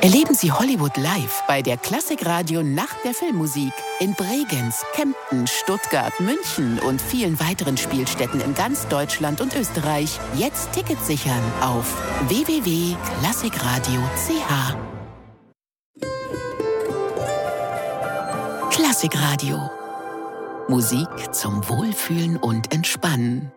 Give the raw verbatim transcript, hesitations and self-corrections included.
Erleben Sie Hollywood live bei der Klassikradio Nacht der Filmmusik in Bregenz, Kempten, Stuttgart, München und vielen weiteren Spielstätten in ganz Deutschland und Österreich. Jetzt Tickets sichern auf w w w punkt klassikradio punkt c h. Klassikradio. Musik zum Wohlfühlen und Entspannen.